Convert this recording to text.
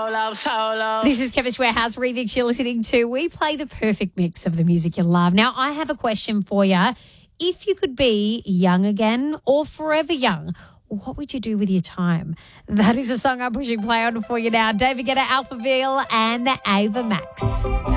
solo. This is Chemist Warehouse Remix you're listening to. We play the perfect mix of the music you love. Now, I have a question for you. If you could be young again or forever young, what would you do with your time? That is a song I'm pushing play on for you now. David Guetta, Alphaville and Ava Max.